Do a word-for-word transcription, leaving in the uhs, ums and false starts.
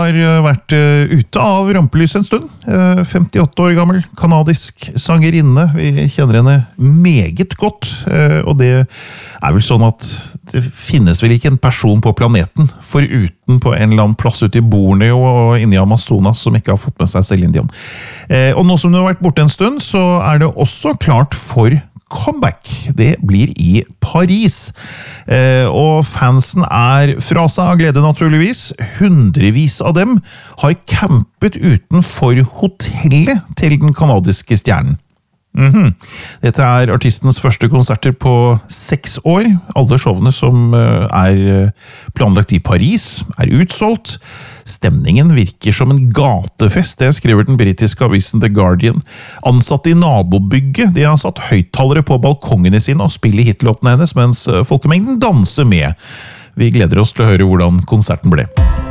har vært ute av rampelyset en stund. femtiåtte år gammel, kanadisk sangerinne. Vi kjenner henne meget godt, og det er vel sånn at det finnes vel ikke en person på planeten foruten på en eller annen plass ute i Borneo og inne i Amazonas som ikke har fått med seg Céline Dion. Og nå som hun har vært borte en stund, så er det også klart for comeback. Det blir i Paris. Eh, og fansen er fra seg av glede naturligvis. Hundrevis av dem har campet utenfor hotellet til den kanadiske stjernen. Mm-hmm. Dette er artistens første konserter på seks år. Alle showene som er planlagt i Paris er utsolgt. Stemningen virker som en gatefest, det skriver den britiske avisen The Guardian. Ansatte i nabobygget, de har satt høyttalere på balkongene sine og spiller hitlåtene hennes, mens folkemengden danser med. Vi gleder oss til å høre hvordan konserten ble.